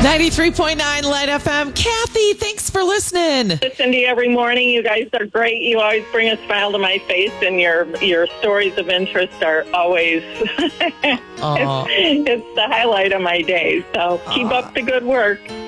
93.9 Light FM. Kathy, thanks for listening. Listen to you every morning. You guys are great. You always bring a smile to my face, and your stories of interest are always it's the highlight of my day. So keep up the good work.